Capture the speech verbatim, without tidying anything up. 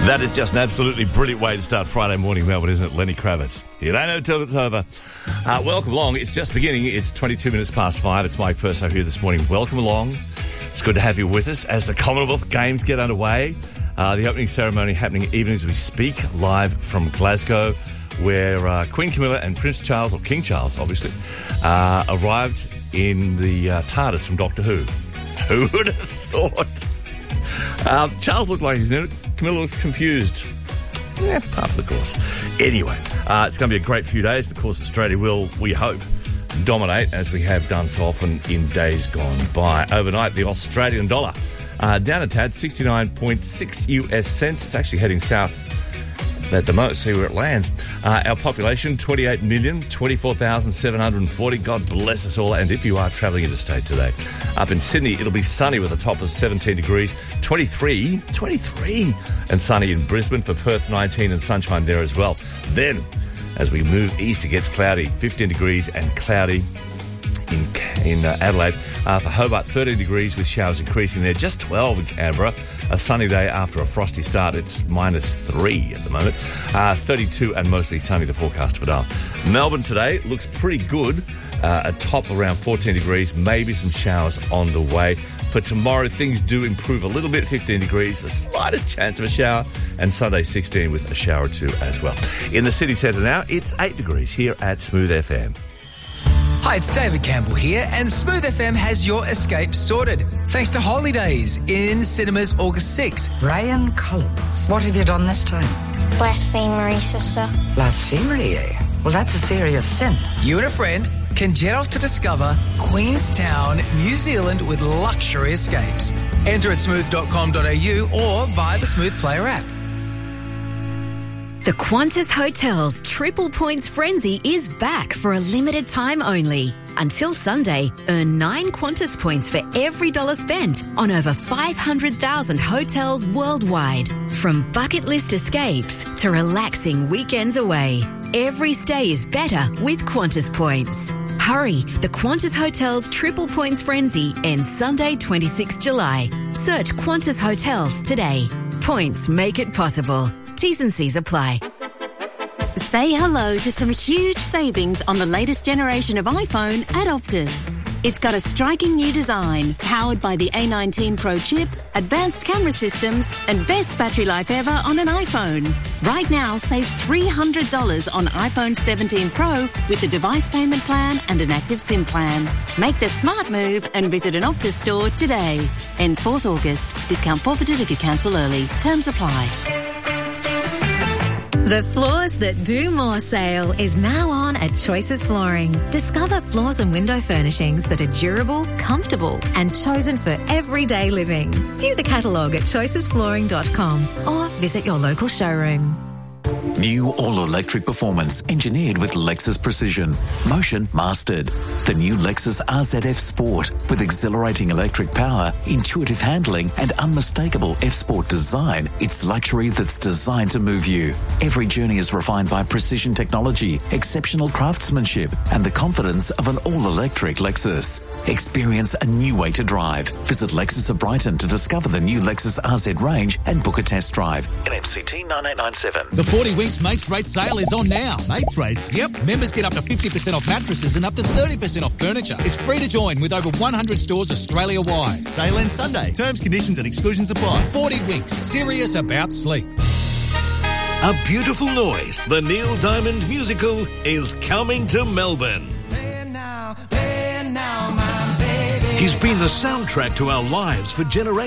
That is just an absolutely brilliant way to start Friday morning, Melbourne, isn't it? Lenny Kravitz. You don't know till it's over. Uh, welcome along. It's just beginning. It's twenty-two minutes past five. It's Mike Perso here this morning. Welcome along. It's good to have you with us as the Commonwealth Games get underway. Uh, the opening ceremony happening even as we speak, live from Glasgow, where uh, Queen Camilla and Prince Charles, or King Charles, obviously, uh, arrived in the uh, TARDIS from Doctor Who. Who would have thought? Uh, Charles looked like he's in it. Camilla looks confused. Yeah, part of the course. Anyway, uh, it's going to be a great few days. Of course, Australia will, we hope, dominate, as we have done so often in days gone by. Overnight, the Australian dollar uh, down a tad, sixty-nine point six U S cents. It's actually heading south at the most. See where it lands. Uh, our population, twenty-eight million, twenty-four thousand seven hundred forty. God bless us all. And if you are travelling interstate today, up in Sydney, it'll be sunny with a top of seventeen degrees, twenty-three, twenty-three, and sunny in Brisbane. For Perth, nineteen, and sunshine there as well. Then, as we move east, it gets cloudy, fifteen degrees and cloudy in in uh, Adelaide. Uh, for Hobart, thirteen degrees with showers increasing there. Just twelve in Canberra. A sunny day after a frosty start. It's minus three at the moment. Uh, thirty-two and mostly sunny, the forecast for Darwin. Melbourne today looks pretty good. Uh, a top around fourteen degrees. Maybe some showers on the way. For tomorrow, things do improve a little bit. fifteen degrees, the slightest chance of a shower. And Sunday, sixteen with a shower or two as well. In the city centre now, it's eight degrees here at Smooth F M. Hi, it's David Campbell here, and Smooth F M has your escape sorted. Thanks to Holidays in cinemas August sixth. Brian Collins. What have you done this time? Blasphemery, sister. Blasphemery, eh? Well, that's a serious sin. You and a friend can jet off to discover Queenstown, New Zealand with luxury escapes. Enter at smooth dot com dot a u or via the Smooth Player app. The Qantas Hotels Triple Points Frenzy is back for a limited time only. Until Sunday, earn nine Qantas points for every dollar spent on over five hundred thousand hotels worldwide. From bucket list escapes to relaxing weekends away, every stay is better with Qantas points. Hurry, the Qantas Hotels Triple Points Frenzy ends Sunday, twenty-sixth of July. Search Qantas Hotels today. Points make it possible. T's and C's apply. Say hello to some huge savings on the latest generation of iPhone at Optus. It's got a striking new design, powered by the A nineteen Pro chip, advanced camera systems, and best battery life ever on an iPhone. Right now, save three hundred dollars on iPhone seventeen Pro with a device payment plan and an active SIM plan. Make the smart move and visit an Optus store today. Ends fourth of August. Discount forfeited if you cancel early. Terms apply. The Floors That Do More sale is now on at Choices Flooring. Discover floors and window furnishings that are durable, comfortable, and chosen for everyday living. View the catalogue at choices flooring dot com or visit your local showroom. New all-electric performance engineered with Lexus Precision. Motion mastered. The new Lexus R Z F Sport with exhilarating electric power, intuitive handling and unmistakable F-Sport design. It's luxury that's designed to move you. Every journey is refined by precision technology, exceptional craftsmanship and the confidence of an all-electric Lexus. Experience a new way to drive. Visit Lexus of Brighton to discover the new Lexus R Z range and book a test drive. N M C T nine eight nine seven. The forty Winks Mates Rates sale is on now. Mates Rates? Yep. Members get up to fifty percent off mattresses and up to thirty percent off furniture. It's free to join with over one hundred stores Australia-wide. Sale ends Sunday. Terms, conditions and exclusions apply. forty Winks. Serious about sleep. A Beautiful Noise, the Neil Diamond musical, is coming to Melbourne. He's been the soundtrack to our lives for generations.